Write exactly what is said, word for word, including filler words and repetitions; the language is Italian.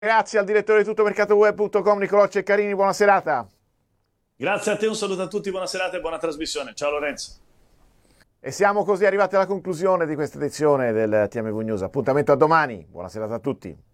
Grazie al direttore di tuttomercatoweb punto com Nicolò Ceccarini, buona serata. Grazie a te, un saluto a tutti, buona serata e buona trasmissione. Ciao Lorenzo. E siamo così arrivati alla conclusione di questa edizione del T M V News. Appuntamento a domani, buona serata a tutti.